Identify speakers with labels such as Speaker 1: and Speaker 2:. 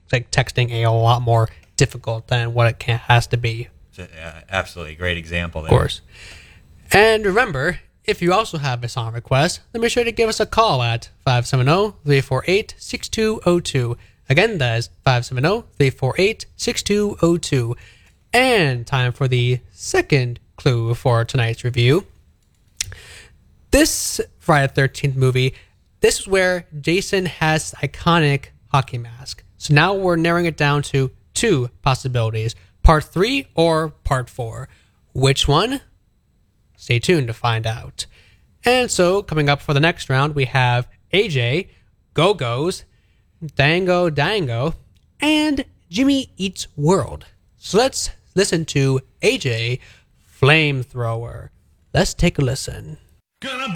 Speaker 1: like texting a lot more difficult than what it has to be.
Speaker 2: Absolutely great example there.
Speaker 1: Of course. And remember, if you also have a song request, then be sure to give us a call at 570-348-6202. Again, that is 570-348-6202. And time for the second clue for tonight's review. This Friday the 13th movie, this is where Jason has iconic hockey mask. So now we're narrowing it down to two possibilities. Part 3 or Part 4. Which one? Stay tuned to find out. And so, coming up for the next round, we have AJ, Go-Go's, Dango Dango, and Jimmy Eats World. So let's listen to AJ, Flamethrower. Let's take a listen.
Speaker 3: Gonna